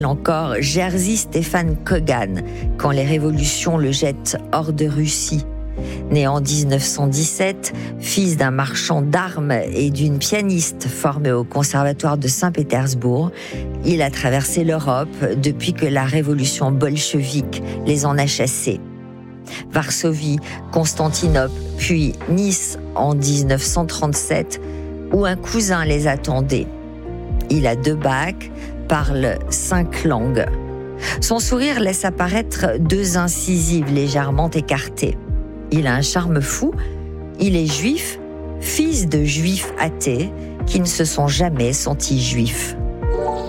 Encore Jerzy Stefan Kogan, quand les révolutions le jettent hors de Russie. Né en 1917, fils d'un marchand d'armes et d'une pianiste formée au conservatoire de Saint-Pétersbourg, il a traversé l'Europe depuis que la révolution bolchevique les en a chassés. Varsovie, Constantinople, puis Nice en 1937, où un cousin les attendait. Il a 2 bacs, parle 5 langues. Son sourire laisse apparaître 2 incisives légèrement écartées. Il a un charme fou, il est juif, fils de juifs athées qui ne se sont jamais sentis juifs.